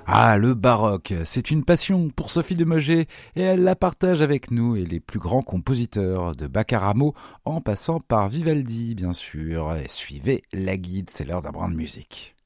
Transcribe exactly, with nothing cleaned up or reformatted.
Ah, le baroque, c'est une passion pour Sophie de Maugé et elle la partage avec nous et les plus grands compositeurs, de Baccaramo en passant par Vivaldi, bien sûr. Et suivez la guide, c'est l'heure d'un brin de musique.